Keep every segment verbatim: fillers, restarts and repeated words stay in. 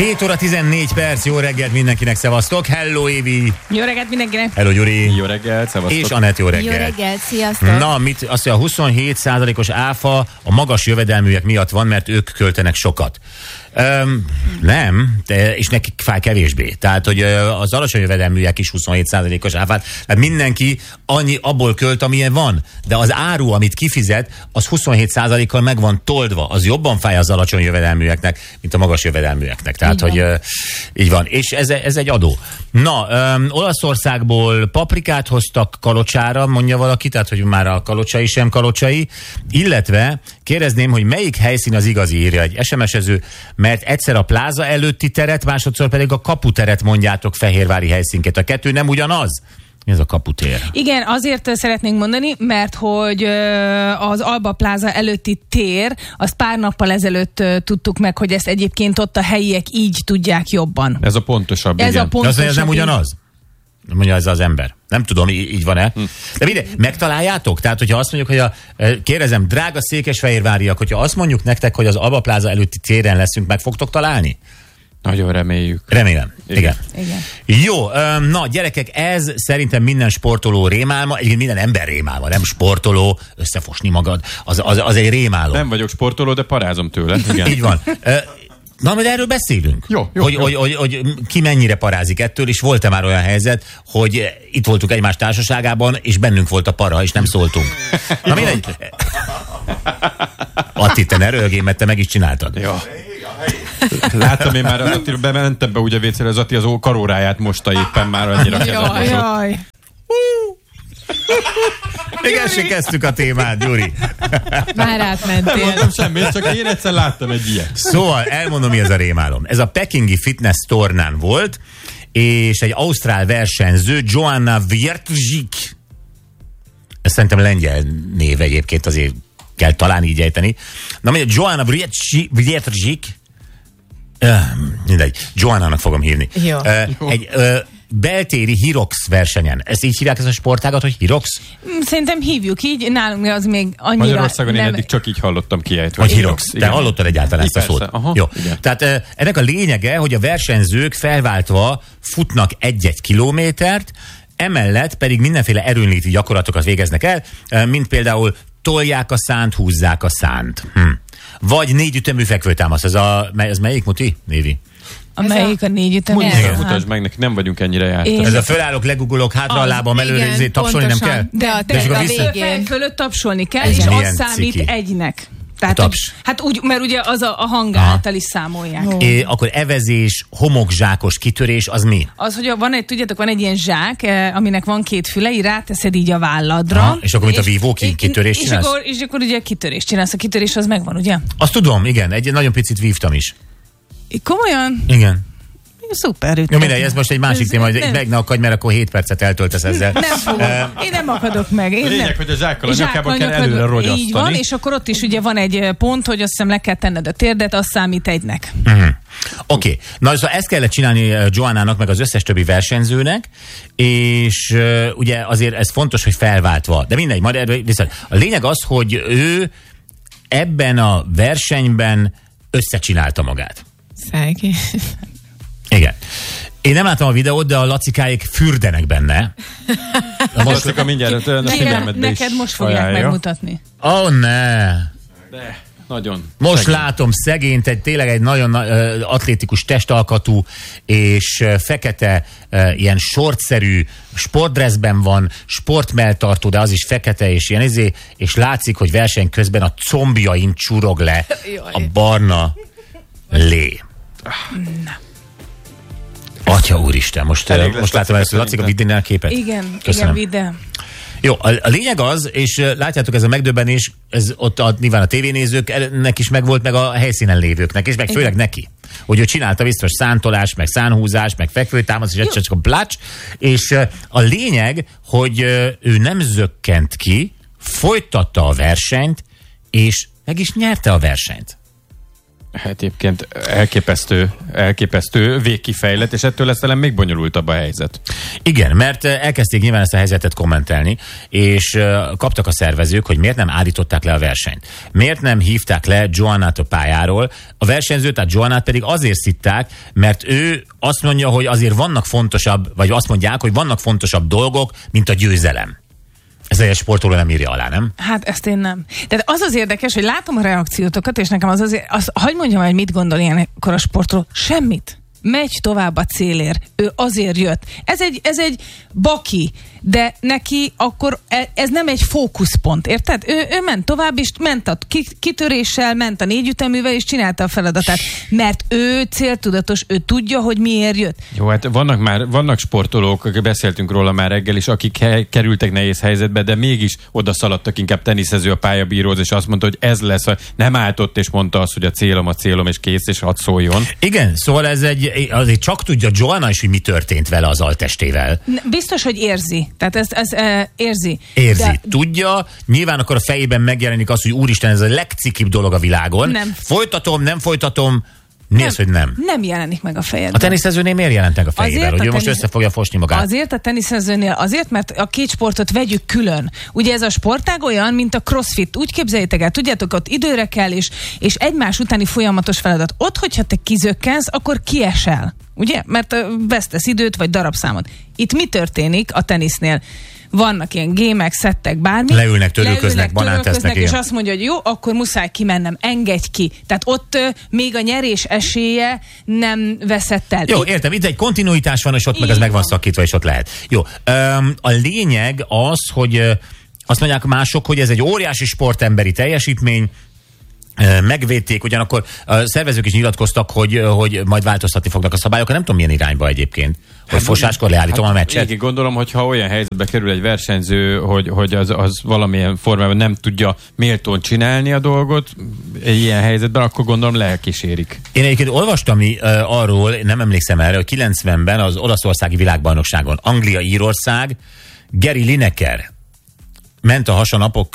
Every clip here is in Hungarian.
hét óra tizennégy perc, jó reggelt mindenkinek, szevasztok. Hello, Évi. Jó reggelt mindenkinek. Hello, Gyuri. Jó reggelt, szevasztok. És Anett, jó reggelt. Jó reggelt, sziasztok. Na, mit, azt mondja, a huszonhét százalékos áfa a magas jövedelműek miatt van, mert ők költenek sokat. Um, nem, de, és nekik fáj kevésbé. Tehát, hogy az alacsony jövedelműek is huszonhét százalékos áfát, tehát mindenki annyi abból költ, amilyen van. De az áru, amit kifizet, az huszonhét százalékkal meg van toldva. Az jobban fáj az alacsony jövedelműeknek, mint a magas jövedelműeknek. Tehát, így hogy uh, így van. És ez, ez egy adó. Na, um, Olaszországból paprikát hoztak kalocsára, mondja valaki, tehát, hogy már a kalocsai sem kalocsai, illetve kérdezném, hogy melyik helyszín az igazi, írja egy es em es-ező, mert egyszer a pláza előtti teret, másodszor pedig a kaputeret mondjátok fehérvári helyszínket. A kettő nem ugyanaz? Ez a kaputér. Igen, azért szeretnénk mondani, mert hogy az Alba Pláza előtti tér, azt pár nappal ezelőtt tudtuk meg, hogy ezt egyébként ott a helyiek így tudják jobban. Ez a pontosabb, ez igen. A pontosabb. De az, ez nem ugyanaz? Mondja ez az ember. Nem tudom, így, így van-e. Hm. De minden, megtaláljátok? Tehát, hogyha azt mondjuk, hogy a, kérdezem, drága székesfehérváriak, hogyha azt mondjuk nektek, hogy az Alba Pláza előtti téren leszünk, meg fogtok találni? Nagyon reméljük. Remélem. Igen. Igen. Jó, na gyerekek, ez szerintem minden sportoló rémálma, egyébként minden ember rémálma, nem sportoló, összefosni magad, az, az, az egy rémálom. Nem vagyok sportoló, de parázom tőle. Igen. Így van. Na, majd erről beszélünk. Jó, jó, hogy, jó. Hogy, hogy, hogy ki mennyire parázik ettől, és volt-e már olyan helyzet, hogy itt voltunk egymás társaságában, és bennünk volt a para, és nem szóltunk. Na mindegy. Atti, te ne röhögél, mert te meg is csináltad. Jó. Láttam én már, az Attila bementem be ugye a vécére, az Atti az ó karóráját mosta éppen már annyira kezet mosott. Jaj. Még el se kezdtük a témát, Gyuri. Már átmentél. Mondtam semmit, csak én egyszer láttam egy ilyet. Szóval elmondom, mi ez a rémálom. Ez a pekingi fitness tornán volt, és egy ausztrál versenyző, Joanna Wiertzik, ez szerintem lengyel név egyébként, azért kell talán így ejteni. Na mondja, Joanna Wiertzik, uh, mindegy, Joannának fogom hívni. Jó. Uh, egy uh, beltéri Hyrox versenyen. Ezt így hívják, ez a sportágat, hogy Hyrox? Szerintem hívjuk így, nálunk az még annyira... Magyarországon nem... én eddig csak így hallottam kiejtve. Hogy Hyrox. Te hallottad egyáltalán ezt a szót? Aha, jó. Igen. Tehát uh, ennek a lényege, hogy a versenyzők felváltva futnak egy-egy kilométert, emellett pedig mindenféle erőnléti gyakorlatokat végeznek el, uh, mint például tolják a szánt, húzzák a szánt. Hm. Vagy négy ütemű fekvőtámasz. Ez, a, ez melyik, Muti? Névi? Amelyik a négy ütem. Mutasd, mutasd meg, neki nem vagyunk ennyire jártas. Ez a fölállok, legugolok, hátra a lábam előre, tapsolni nem kell? De a, de a, a vissza... végén fölött tapsolni kell, ez és az ciki. számít egynek. Tehát, hogy, hát úgy, mert ugye az a, a hang által is számolják. Oh. É, akkor evezés, homokzsákos kitörés, az mi? Az, hogy van egy, tudjátok, van egy ilyen zsák, aminek van két füle, így ráteszed így a válladra. Ha, és akkor, mint a vívó, ki, kitörés és, csinálsz? És akkor, és akkor ugye kitörés csinálsz. A kitörés az megvan, ugye? Azt tudom, igen. Egy nagyon picit vívtam is. Komolyan? Igen. Szuper ütlet. Jó, mindegy, ez most egy másik téma, hogy meg ne akadj, mert akkor hét percet eltöltesz ezzel. Nem fogom. Én nem akadok meg. Én Lényeg, nem. hogy a zsákkal a nyakában kell előre rogyasztani. Így van, és akkor ott is ugye van egy pont, hogy azt hiszem le kell tenned a térdet, az számít egynek. Uh-huh. Oké. Okay. Na, szóval ezt kellett csinálni Joannának, meg az összes többi versenyzőnek, és uh, ugye azért ez fontos, hogy felváltva. De mindegy, majd erről viszont. A lényeg az, hogy ő ebben a versenyben összecsinálta magát. Szegény. Igen. Én nem láttam a videót, de a lacikáik fürdenek benne. Most a mindjárt a figyelmetbe is neked most fogják ajánlja. megmutatni. Ó, oh, ne! De, nagyon. Most szegény. látom szegényt, egy tényleg egy nagyon uh, atlétikus testalkatú, és uh, fekete, uh, ilyen sortszerű sportdresszben van, sportmelltartó, de az is fekete, és ilyen izé, és látszik, hogy verseny közben a combjain csurog le a barna lé. Na. Atya úristen, most, uh, most látom először, Laci, a vidd a képet. Igen, Köszönöm. igen, vidd. Jó, a, a lényeg az, és uh, látjátok, ez a megdöbbenés, ez ott a, nyilván a tévénézőknek is megvolt, meg a helyszínen lévőknek, és meg igen. Főleg neki. Hogy ő csinálta biztos szántolás, meg szánhúzás, meg fekvőtámasz, és csak a plács, és uh, a lényeg, hogy uh, ő nem zökkent ki, folytatta a versenyt, és meg is nyerte a versenyt. Hát egyébként elképesztő, elképesztő végkifejlett, és ettől lesz talán még bonyolultabb a helyzet. Igen, mert elkezdték nyilván ezt a helyzetet kommentelni, és kaptak a szervezők, hogy miért nem állították le a versenyt. Miért nem hívták le Joannát a pályáról. A versenyzőt, tehát Joannát pedig azért szitták, mert ő azt mondja, hogy azért vannak fontosabb, vagy azt mondják, hogy vannak fontosabb dolgok, mint a győzelem. Ez egy sportoló nem írja alá, nem? Hát ezt én nem. Tehát az az érdekes, hogy látom a reakciótokat, és nekem az azért, az, hadd mondjam, hogy mit gondol ilyenkor a sportoló. Semmit. Megy tovább a célért. Ő azért jött. Ez egy, ez egy baki, de neki akkor ez nem egy fókuszpont, érted? Ő, ő ment tovább, és ment a kitöréssel, ment a négyüteművel, és csinálta a feladatát. Mert ő céltudatos, ő tudja, hogy miért jött. Jó, hát vannak már, vannak sportolók, beszéltünk róla már reggel is, akik he- kerültek nehéz helyzetbe, de mégis oda szaladtak, inkább teniszező a pályabíróhoz, és azt mondta, hogy ez lesz, nem állt ott, és mondta azt, hogy a célom, a célom, és kész, és hadd szóljon. Igen, szóval ez egy, azért csak tudja Joanna is, hogy mi történt vele az altestével. Biztos, hogy érzi. Tehát ez, ez e, érzi. Érzi. De... Tudja, nyilván akkor a fejében megjelenik az, hogy úristen, ez a legcikibb dolog a világon. Nem. Folytatom, nem folytatom. Nézd, hogy nem. Nem jelenik meg a fejedben. A teniszezőnél miért jelent meg a fejében? Hogy ő tenisz... most össze fogja fosni magát? Azért a teniszezőnél, azért, mert a két sportot vegyük külön. Ugye ez a sportág olyan, mint a crossfit. Úgy képzeljétek el, tudjátok, ott időre kell, és, és egymás utáni folyamatos feladat. Ott, hogyha te kizökkensz, akkor kiesel. Ugye? Mert vesztesz időt, vagy darabszámot. Itt mi történik a tenisznél? Vannak ilyen gémek, szettek, bármi. Leülnek, törölköznek, banánt tesznek. És azt mondja, hogy jó, akkor muszáj kimennem, engedj ki. Tehát ott uh, még a nyerés esélye nem veszett el. Jó, Itt... értem, itt egy kontinuitás van, és ott Így meg ez meg van van. szakítva, és ott lehet. Jó, um, a lényeg az, hogy uh, azt mondják mások, hogy ez egy óriási sportemberi teljesítmény, megvédték, ugyanakkor a szervezők is nyilatkoztak, hogy, hogy majd változtatni fognak a szabályokat. Nem tudom, milyen irányba egyébként. Hogy hát, fosáskor leállítom hát, a meccset. Igen, gondolom, hogy ha olyan helyzetbe kerül egy versenyző, hogy, hogy az, az valamilyen formában nem tudja méltón csinálni a dolgot, egy ilyen helyzetben, akkor gondolom lelkísérik. Én egyébként olvastam uh, arról, nem emlékszem erre, hogy kilencvenben az olaszországi világbajnokságon Anglia-Írország, Gary Lineker ment a hasanapok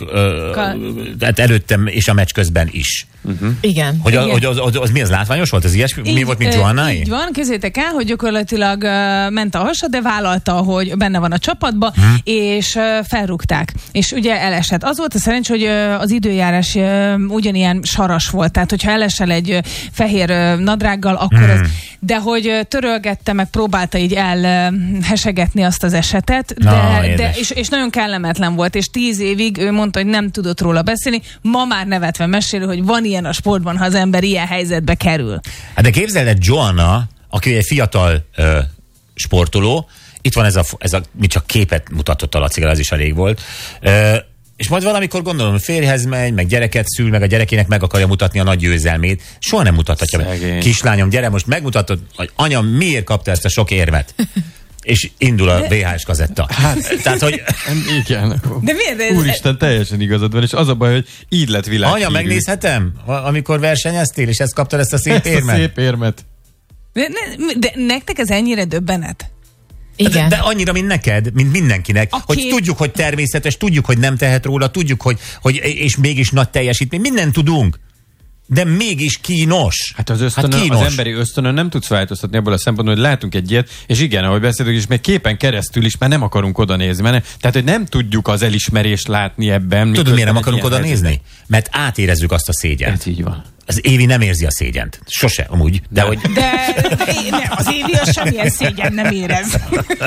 uh, előttem és a meccs közben is. Uh-huh. Igen. Hogy, a, Igen. hogy az, az, az mi, az látványos volt? Az ilyesmi? Így, mi volt, mint Joannai? Így van, képzeljétek el, hogy gyakorlatilag uh, ment a hasa, de vállalta, hogy benne van a csapatba, hmm. és uh, felrúgták. És ugye elesett. Az volt a szerencs, hogy uh, az időjárás uh, ugyanilyen saras volt, tehát hogyha elesel egy uh, fehér uh, nadrággal, akkor hmm. az... De hogy uh, törölgette, meg próbálta így elhesegetni uh, azt az esetet, de, Na, de, és, és nagyon kellemetlen volt, és tíz évig ő mondta, hogy nem tudott róla beszélni. Ma már nevetve mesél, hogy van ilyen a sportban, ha az ember ilyen helyzetbe kerül. Hát de képzeld el, Joanna, aki egy fiatal ö, sportoló, itt van ez a, ez a, mi csak képet mutatott a Laci, az is elég volt, ö, és majd valamikor gondolom, férjhez megy, meg gyereket szül, meg a gyerekének meg akarja mutatni a nagy győzelmét. Soha nem mutathatja meg. Kislányom, gyere, most megmutatod, hogy anya miért kapta ezt a sok érmet. És indul a vé há es kazetta. Hát, tehát, hogy... Igen. De miért? Ez... Úristen, teljesen igazad van, és az a baj, hogy így lett világhírű. Anya, megnézhetem? Amikor versenyeztél, és ezt kaptad, ezt a szép ezt érmet? a szép érmet. De, de nektek ez ennyire döbbenet? Igen. De, de annyira, mint neked, mint mindenkinek, A hogy kép... tudjuk, hogy természetes, tudjuk, hogy nem tehet róla, tudjuk, hogy, hogy és mégis nagy teljesítmény, mindent tudunk. De mégis kínos. Hát az ösztönön, hát kínos. Az emberi ösztönön nem tudsz változtatni abból a szempontból, hogy látunk egy ilyet, és igen, ahogy beszéltük, és még képen keresztül is már nem akarunk oda nézni. Mert nem, tehát, hogy nem tudjuk az elismerést látni ebben. Tudod, miért nem akarunk oda nézni? Mert átérezzük azt a szégyent. Ez így van. Az Évi nem érzi a szégyent. Sose, amúgy. De, hogy... De, de nem, az Évi az semmilyen szégyen nem érez.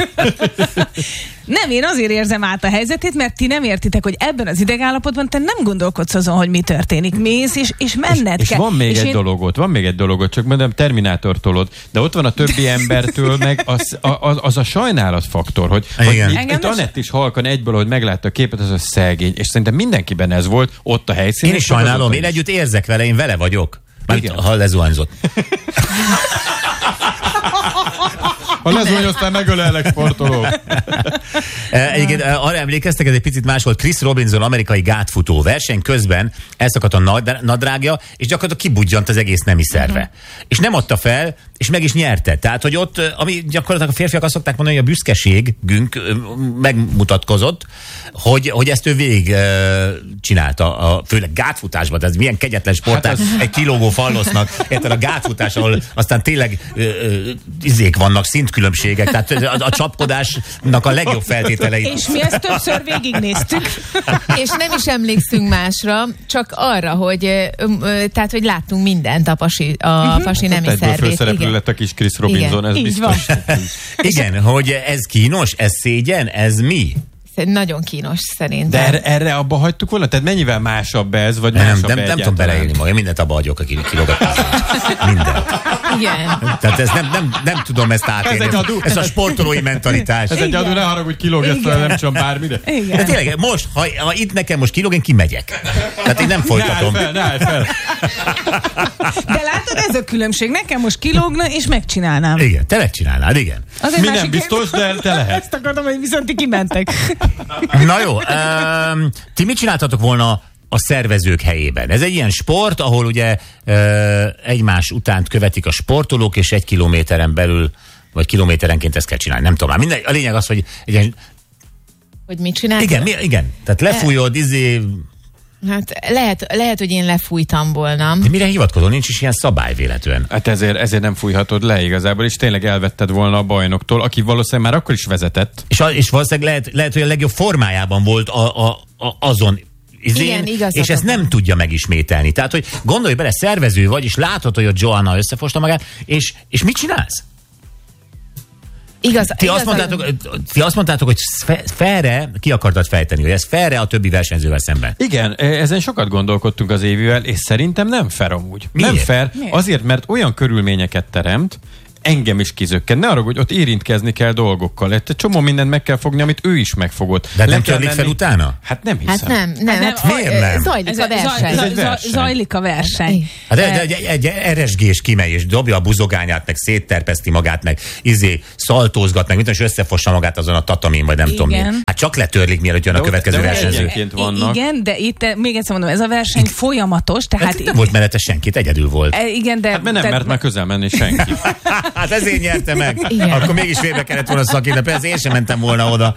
Nem, én azért érzem át a helyzetét, mert ti nem értitek, hogy ebben az idegállapotban te nem gondolkodsz azon, hogy mi történik. Mész, és, és menned és, kell. És van még és egy én... dologot, van még egy dologot, csak mondom, Terminátortól, de ott van a többi embertől, meg az az, az a sajnálatfaktor, hogy, hogy itt, itt Anett is halkan egyből, hogy meglátta a képet, az a szegény, és szerintem mindenkiben ez volt ott a helyszínen. Én is sajnálom, én együtt érzek vele, én vele vagyok. Mert ha lezuhanyzott. Ha lezuhanyoztál, megölellek, sportoló. Egyébként arra emlékeztek, ez egy picit más volt. Chris Robinson, amerikai gátfutó verseny közben elszakadt a nadrágja, és gyakorlatilag kibudjant az egész nemi szerve. Uh-huh. És nem adta fel, és meg is nyerte. Tehát, hogy ott, ami gyakorlatilag a férfiak azt szokták mondani, hogy a büszkeségünk megmutatkozott, hogy, hogy ezt ő végig csinálta, a, főleg gátfutásban, tehát ez milyen kegyetlen sportál, hát az... egy kilógó fallosznak, érted a gátfutás, ahol aztán tényleg ö, ö, izék vannak, szintkülönbségek, tehát a, a csapkodásnak a legjobb feltételei. És mi ezt többször végignéztük. És nem is emlékszünk másra, csak arra, hogy, ö, ö, tehát, hogy láttunk mindent a pasi, a uh-huh. pasi nemi egyből szervét. főszereplő lett a kis Chris Robinson, igen. ez Így biztos. Igen, hogy ez kínos, ez szégyen, ez mi? Nagyon kínos szerintem. De erre, erre abba hagytuk volna? Tehát mennyivel másabb ez, vagy Nem, másabb nem, nem tudom beleélni magam, mindent abba hagyok, aki kilogatásra. Mindent. Igen. Tehát ez nem, nem, nem tudom ezt átélni. Ez, ez a sportolói mentalitás. Ez egy adó, ne haragudj, kilóg, ezt nem tudom bármire. Igen. De tényleg, most, ha, ha itt nekem most kilóg, én kimegyek. Tehát én nem folytatom. Ne állj fel, ne állj fel. De látod, ez a különbség. Nekem most kilógna, és megcsinálnám. Igen, te megcsinálnád, igen. Azért Mi másik nem biztos, de te lehet. Ezt akartam, hogy viszont ti kimentek. Na jó, um, ti mit csináltatok volna a szervezők helyében? Ez egy ilyen sport, ahol ugye uh, egymás után követik a sportolók, és egy kilométeren belül, vagy kilométerenként ezt kell csinálni. Nem tudom már. Minden, a lényeg az, hogy egy ilyen... Hogy mit csináltok? Igen, mi, igen. Tehát lefújod, izé... Hát lehet, lehet, hogy én lefújtam volna. De mire hivatkozol? Nincs is ilyen szabály véletlenül. Hát ezért, ezért nem fújhatod le igazából, és tényleg elvetted volna a bajnoktól, aki valószínűleg már akkor is vezetett. És, a, és valószínűleg lehet, lehet, hogy a legjobb formájában volt a, a, a, azon izén, igen, és ezt nem tudja megismételni. Tehát, hogy gondolj bele, szervező vagy, és látod, hogy a Joanna összefosta magát, és, és mit csinálsz? Igaz, ti, igaz, azt mondtátok, ti azt mondtátok, hogy felre, ki akartad fejteni, hogy ez felre a többi versenyzővel szemben. Igen, ezen sokat gondolkodtunk az Évivel, és szerintem nem fair amúgy. Miért? Nem fair, Miért? azért, mert olyan körülményeket teremt, engem is kizökken. Ne arra, hogy ott érintkezni kell dolgokkal. Egy csomó mindent meg kell fogni, amit ő is megfogott. De Le nem kell törlik fel menni- utána? Hát nem hiszem. Hát nem, nem. Hát Hát nem, miért nem? Zajlik a verseny. Ez egy zaj, verseny. zajlik a verseny. Hát de, de, de egy er es gés kimegy, és dobja a buzogányát, meg szétterpeszti magát, meg izé, szaltózgat, meg mint és összefossa magát azon a tatamin, vagy nem Igen. tudom mi. Hát csak letörlik, mielőtt jön a De ott- következő de ott versenyző. egyenként vannak. Igen, de itt eh, még egyszer mondom, ez a verseny folyamatos, tehát... Hát nem volt mellette senkit, egyedül volt. Eh, Igen, de... Hát mert nem, de- mert már közel menni senki. Hát ezért nyerte meg. Igen. Akkor mégis félbe kellett volna szakítani, persze én sem mentem volna oda.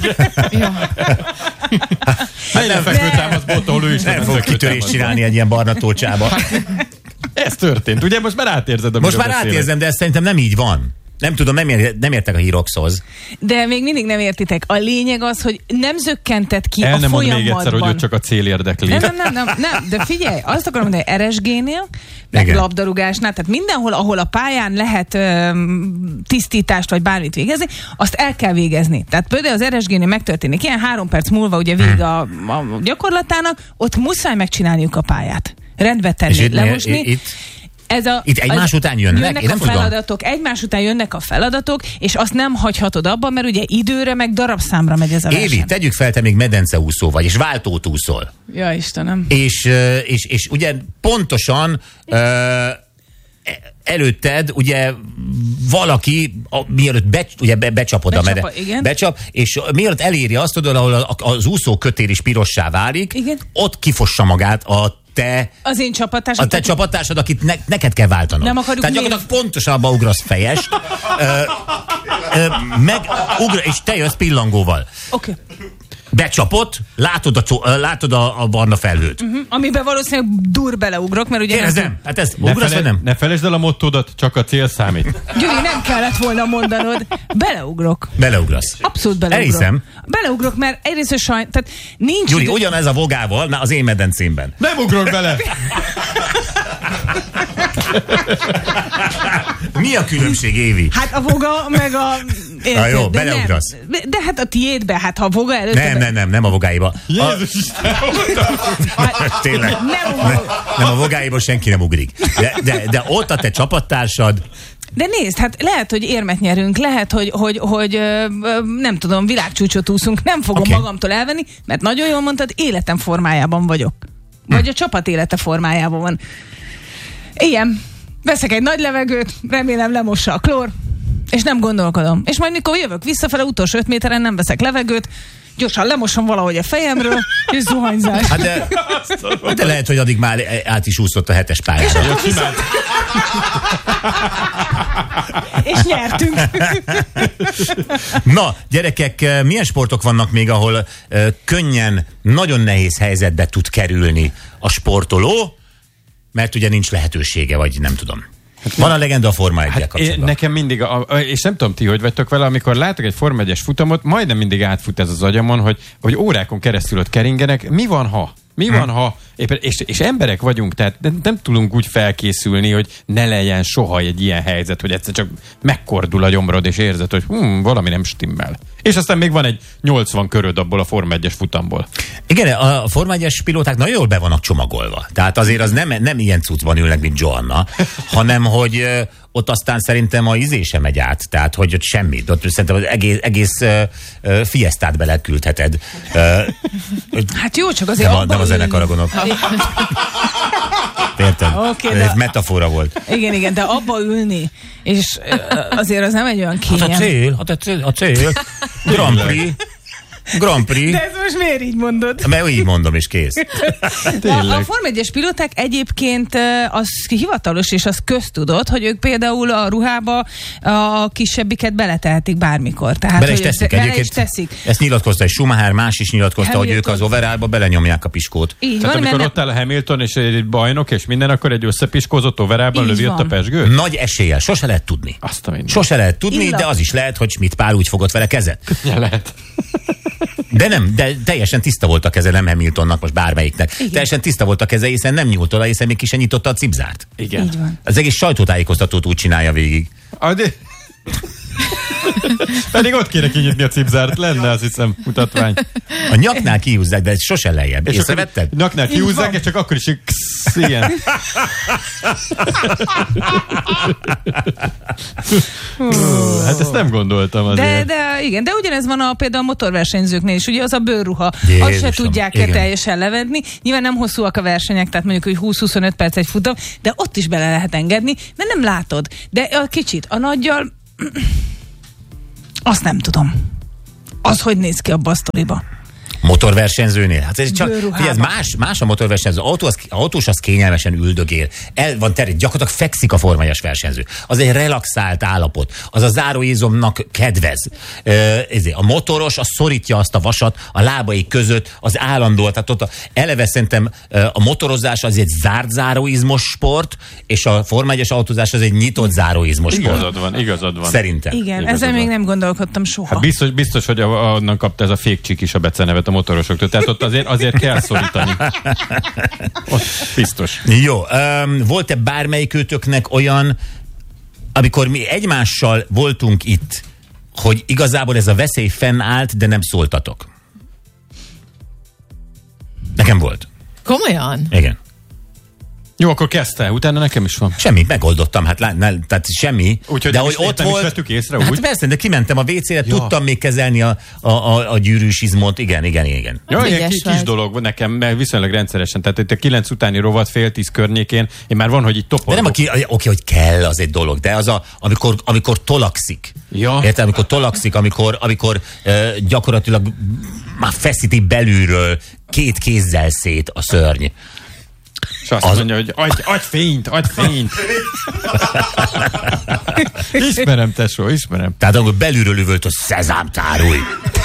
Menj le fekvőtámasz botól, ő is Nem fog kitörést fekvőtámaszban. csinálni egy ilyen barna tócsába. Ez történt. Ugye most már átérzed, amiről Most már beszélek. átérzem, de ez szerintem nem így van. Nem tudom, nem, ér, nem értek a híroxhoz. De még mindig nem értitek. A lényeg az, hogy nem zökkentett ki El a nem mond még folyamatban. egyszer, hogy ő csak a cél érdekli. Nem, nem, nem, nem, nem, de figyelj, azt akarom mondani, hogy er es génél, meg Igen. labdarúgásnál, tehát mindenhol, ahol a pályán lehet öm, tisztítást vagy bármit végezni, azt el kell végezni. Tehát például az er es génél megtörténik, ilyen három perc múlva ugye vég a, a gyakorlatának, ott muszáj megcsinálniuk a pályát. Rendbe tenni, És itt, lemosni. itt Ez a, Itt egymás az, után jönnek? Jönnek Én nem a tudom. feladatok, egymás után jönnek a feladatok, és azt nem hagyhatod abba, mert ugye időre, meg darabszámra megy ez a Évi, verseny. tegyük fel, te még medenceúszó vagy, és váltót úszol. Ja, Istenem. És, ö, és, és ugye pontosan ö, előtted ugye valaki, a, mielőtt be, ugye be, becsapod Becsap, a mede, igen. becsap, és mielőtt eléri azt, tudod, ahol a, az úszó kötél is pirossá válik, Igen. ott kifossa magát a te Az én csapattársam. a te csapattársad, akit ne, neked kell váltanod. Nem akarjuk Tehát név- gyakorlatilag pontosan abba ugrasz fejest, ö, ö, meg ugra, és te jössz pillangóval. Oké. Okay. Becsapott, látod a, co- ö, látod a, a barna felhőt. Uh-huh. Amiben valószínűleg dur beleugrok, mert ugye... Kérdezem, hát ez Ne, ugrasz vagy fele, nem? ne felejtsd el a mottódat, csak a cél számít. Gyuri, nem kellett volna mondanod. Beleugrok. Beleugrasz. Abszolút beleugrok. Elhiszem. Beleugrok, mert egyrészt sajn... Tehát nincs... Gyuri, idő- ugyanez a vogával, na, az én medencémben. Nem ugrok bele! Mi a különbség, Évi? Hát a voga, meg a... Érted, Na jó, de nem. beleugrasz. De hát a tiédbe, hát ha a voga előtt... Nem, nem, nem, nem a vogáiba. A, Jézus Isten! tényleg. Nem Nem, ugrok. nem, a vogáiba senki nem ugrik. De, de, de ott a te csapattársad, De nézd, hát lehet, hogy érmet nyerünk, lehet, hogy, hogy, hogy ö, ö, nem tudom, világcsúcsot úszunk, nem fogom Oké. okay. magamtól elvenni, mert nagyon jól mondtad, életem formájában vagyok. Vagy a csapat élete formájában van. Ilyen. Veszek egy nagy levegőt, remélem lemossa a klór, és nem gondolkodom. És majd mikor jövök visszafele, utolsó öt méteren nem veszek levegőt, gyorsan lemosom valahogy a fejemről, és zuhanyzás. Hát de, de lehet, hogy addig már át is úszott a hetes pályára. És nyertünk. Na, gyerekek, milyen sportok vannak még, ahol uh, könnyen, nagyon nehéz helyzetbe tud kerülni a sportoló, mert ugye nincs lehetősége, vagy nem tudom. Van a legenda a Forma egyel hát kapcsolatban. Nekem mindig, a, a, és nem tudom ti, hogy vagytok vele, amikor látok egy Forma egyes futamot, majdnem mindig átfut ez az agyamon, hogy, hogy órákon keresztül ott keringenek. Mi van, ha? Mi van, ha? Éppen, és, és emberek vagyunk, tehát nem, nem tudunk úgy felkészülni, hogy ne legyen soha egy ilyen helyzet, hogy egyszer csak megkordul a gyomrod, és érzed, hogy hm, valami nem stimmel. És aztán még van egy nyolcvan köröd abból a Forma egyes futamból. Igen, a Forma egyes pilóták nagyon jól be vannak csomagolva. Tehát azért az nem, nem ilyen cuccban ülnek, mint Joanna, hanem hogy ö, ott aztán szerintem a izé sem megy át. Tehát, hogy ott semmit. Ott szerintem az egész, egész ö, ö, fiesztát beleküldheted. Ö, Hát jó, csak azért nem, a, nem a zenekarra gondolok. Érted? Okay, Ez de... metafora volt. Igen, igen, de abba ülni, és azért az nem egy olyan kényelm. Hát a cél, hát a cél, a cél. Grand Prix. Grand Prix. De ezt most miért így mondod? Mert így mondom, és kész. A, a Forma egyes pilóták egyébként az hivatalos, és az köztudott, hogy ők például a ruhába a kisebbiket beletehetik bármikor. Tehát, bele is hogy teszik bele egyébként. is teszik. Ezt nyilatkozta egy Schumacher, más is nyilatkozta, Hamilton. hogy ők az overallba belenyomják a piskót. Így Tehát van, amikor mert ott áll a Hamilton, és egy bajnok, és minden, akkor egy összepiskózott overában Így lövi ott a van. pezsgőt? Nagy eséllyel, sose lehet tudni. Azt a minden. Sose lehet tudni, Illat. de az is lehet, hogy Schmidt Pál úgy fogott vele kezet. Ja, lehet. De nem, de teljesen tiszta volt a keze, nem Hamiltonnak, most bármelyiknek. Igen. Teljesen tiszta volt a keze, hiszen nem nyúlt oda, hiszen még ki sem nyitotta a cipzárt. Igen. így van. Az egész sajtótájékoztatót úgy csinálja végig. Ah, de... Pedig ott kéne kinyitni a cipzárt, lenne, azt hiszem, mutatvány. A nyaknál kihúzzák, de sose lejjebb. És Észrevetted? akkor nyaknál kihúzzák, és csak akkor is így ksz, ilyen. Hát ezt nem gondoltam azért. De, de igen, de ugyanez van a, például a motorversenyzőknél is, ugye az a bőrruha. Jézusom, Azt se tudják igen. teljesen levedni. Nyilván nem hosszúak a versenyek, tehát mondjuk, hogy húsz-huszonöt perc egy futam, de ott is bele lehet engedni, de nem látod. De a kicsit, a nagyjal azt nem tudom. Az, hogy néz ki abba a sztoriba. Motorversenyzőnél? Hát ez csak, Bőrruhában. figyelj, ez más, más a motorversenyző. Az autó, az, autós az kényelmesen üldögél. El van terjed, gyakorlatilag fekszik a Forma egyes versenyző. Az egy relaxált állapot. Az a záróizomnak kedvez. A motoros, az szorítja azt a vasat a lábai között, az állandó. Tehát ott a, eleve szerintem a motorozás az egy zárt záróizmos sport, és a Forma egyes autózás az egy nyitott záróizmos sport. Igazad van, igazad van. Szerintem. Igen, Igazad ezzel van. még nem gondolkodtam soha. Hát biztos, biztos, hogy a- annak kapta ez a fékcsik is a becenevet a motorosoktól. Tehát ott azért, azért kell szorítani. Ott biztos. Jó, um, volt-e bármelyikőtöknek olyan, amikor mi egymással voltunk itt, hogy igazából ez a veszély fennállt, de nem szóltatok? Nekem volt. Komolyan? Igen. Jó, akkor kezdte, utána nekem is van. Semmi, megoldottam, hát lá, ne, tehát semmi. Úgyhogy de nem hogy is- ott nem is volt. vettük észre, Hát úgy? persze, de kimentem a vécére, Ja. tudtam még kezelni a, a, a, a gyűrűs izmot. Igen, igen, igen. Ja, ilyen Ügyes kis, kis vagy. dolog nekem, mert viszonylag rendszeresen. Tehát itt a kilenc utáni rovat, fél tíz környékén, én már van, hogy így De toporgok. nem, aki, oké, hogy kell, az egy dolog, de az a, amikor, amikor tolakszik. Ja. Érted? Amikor tolakszik, amikor, amikor uh, gyakorlatilag már feszíti belülről két kézzel szét a szörny. És azt Az- mondja, hogy adj, adj fényt, adj fényt. Ismerem, tesó, ismerem. Tehát amikor belülről üvölt a szezám tárulj.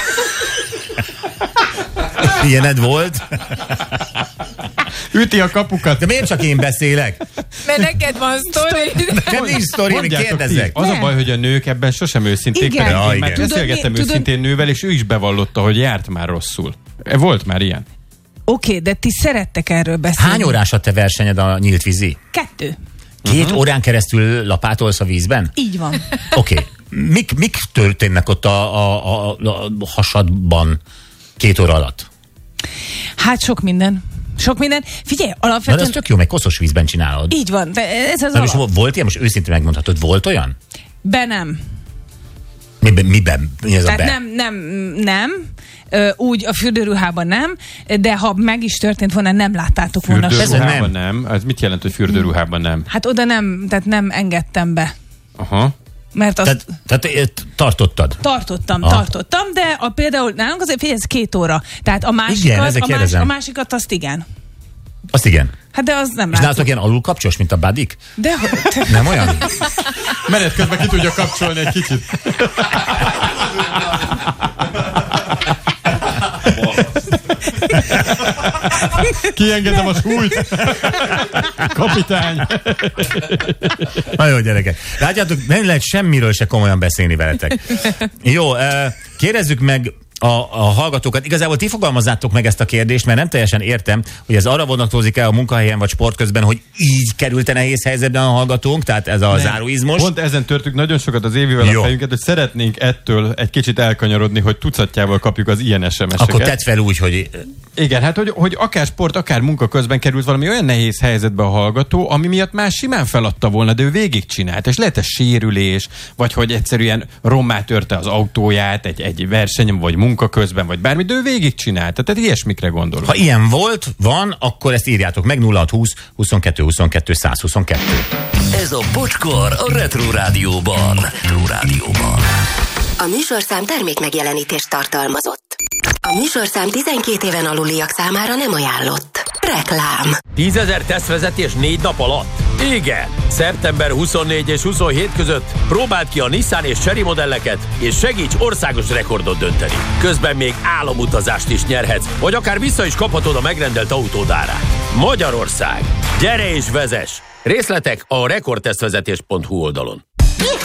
Ilyened volt? Üti a kapukat. De miért csak én beszélek? Mert neked van sztori. Nem nincs sztori, én Mondjátok kérdezek. ti, az a Nem. baj, hogy a nők ebben sosem őszinték. Igen. pedig Ja, én már igen. beszélgettem Tudod, mi- őszintén nővel, és ő is bevallotta, hogy járt már rosszul. Volt már ilyen. Oké, okay, de ti szerettek erről beszélni. Hány órás a te versenyed a nyílt vízi? Kettő. Két uh-huh. órán keresztül lapátolsz a vízben? Így van. Oké. Okay. Mik, mik történnek ott a, a, a, a hasadban két óra alatt? Hát sok minden. Sok minden. Figyelj, Na, de alapvetően... ez tök jó, meg koszos vízben csinálod. Így van, de ez az Na, és alap. volt ilyen? Most őszintén megmondhatod, volt olyan? Be nem. Miben? miben? Mi ez Tehát a be? nem, nem, nem. Ö, úgy a fürdőruhában nem, de ha meg is történt volna, nem láttátok volna. Fürdő- soha. Fürdőruhában nem. nem. Ez mit jelent, hogy fürdőruhában nem? Hát oda nem, tehát nem engedtem be. Aha. Mert azt... Tehát, tehát tartottad? Tartottam, Aha. tartottam, de a, például nálunk azért figyelj, ez két óra. Tehát a másikat, igen, a, más, a másikat azt igen. Azt igen. Hát de az nem És látszik. nálatok ilyen alulkapcsos, mint a budik? De Nem olyan? Menet közben ki tudja kapcsolni egy kicsit. Kiengedem a súlyt. Kapitány. Na jó, gyerekek. Látjátok, nem lehet semmiről se komolyan beszélni veletek. Jó, kérdezzük meg a, a hallgatókat. Igazából ti fogalmazzátok meg ezt a kérdést, mert nem teljesen értem, hogy ez arra vonatkozik-e a munkahelyen vagy sport közben, hogy így került-e nehéz helyzetben a hallgatónk, tehát ez a nem. záróizmos. Pont ezen törtük nagyon sokat az Évivel a fejünket, hogy szeretnénk ettől egy kicsit elkanyarodni, hogy tucatjával kapjuk az ilyen es em es-eket. Akkor tedd fel úgy, hogy... Igen, hát hogy, hogy akár sport, akár munka közben került valami olyan nehéz helyzetbe a hallgató, ami miatt már simán feladta volna, de ő végigcsinált, és lehet ez sérülés, vagy hogy egyszerűen rommá törte az autóját egy, egy versenyen, vagy munka közben, vagy bármi, de ő végigcsinálta. Tehát ilyesmikre gondolok. Ha ilyen volt, van, akkor ezt írjátok meg nulla hat húsz huszonkettő huszonkettő száz huszonkettő. Ez a Bocskor a Retro Rádióban. Retro Rádióban. A műsorszám termék megjelenítést tartalmazott. A műsorszám tizenkét éven aluliak számára nem ajánlott. Reklám. tízezer tesztvezetés négy nap alatt? Igen! szeptember huszonnégy és huszonhét között próbáld ki a Nissan és Chery modelleket, és segíts országos rekordot dönteni. Közben még álomutazást is nyerhetsz, vagy akár vissza is kaphatod a megrendelt autód árát. Magyarország! Gyere és vezess! Részletek a rekordtesztvezetés pont hu oldalon.